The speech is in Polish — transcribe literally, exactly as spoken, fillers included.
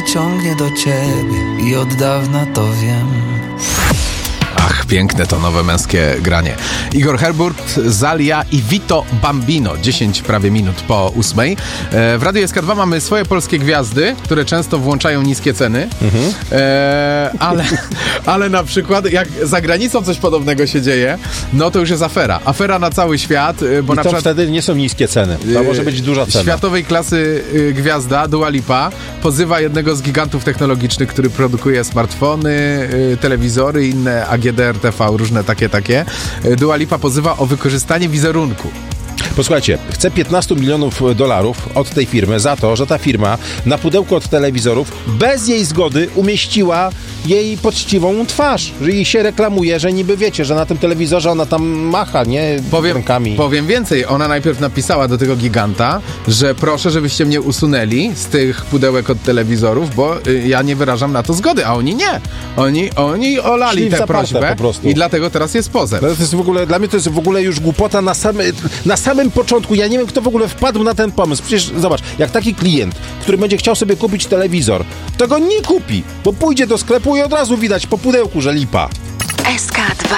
ciągnie do ciebie i od dawna to wiem. Ach, piękne to nowe męskie granie. Igor Herburt, Zalia i Vito Bambino. dziesięć prawie minut po ósmej. E, w Radiu S K dwa mamy swoje polskie gwiazdy, które często włączają niskie ceny. Mhm. E, ale, ale na przykład jak za granicą coś podobnego się dzieje, no to już jest afera. Afera na cały świat. Bo I na to przykład wtedy nie są niskie ceny. To może być duża cena. Światowej klasy y, gwiazda Dua Lipa pozywa jednego z gigantów technologicznych, który produkuje smartfony, y, telewizory i inne A G D R T V, różne takie, takie. Dua Lipa pozywa o wykorzystanie wizerunku. Posłuchajcie, chce piętnaście milionów dolarów od tej firmy za to, że ta firma na pudełku od telewizorów bez jej zgody umieściła jej poczciwą twarz. Że jej się reklamuje, że niby wiecie, że na tym telewizorze ona tam macha, nie? Powiem, rękami. powiem więcej, ona najpierw napisała do tego giganta, że proszę, żebyście mnie usunęli z tych pudełek od telewizorów, bo y, ja nie wyrażam na to zgody, a oni nie. Oni, oni olali Szli w tę zaparte prośbę po prostu. i dlatego teraz jest pozew. To jest w ogóle, dla mnie to jest w ogóle już głupota na, same, na samym początku. Ja nie wiem, kto w ogóle wpadł na ten pomysł. Przecież zobacz, jak taki klient, który będzie chciał sobie kupić telewizor, to go nie kupi, bo pójdzie do sklepu i od razu widać po pudełku, że lipa. S K dwa.